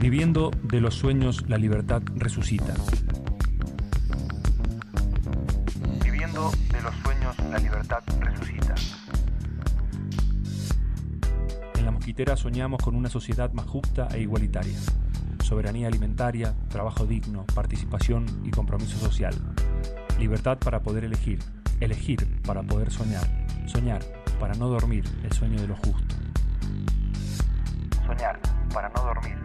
Viviendo de los sueños, la libertad resucita. Viviendo de los sueños, la libertad resucita. En La Mosquitera soñamos con una sociedad más justa e igualitaria. Soberanía alimentaria, trabajo digno, participación y compromiso social. Libertad para poder elegir, elegir para poder soñar, soñar para no dormir el sueño de lo justo. Soñar para no dormir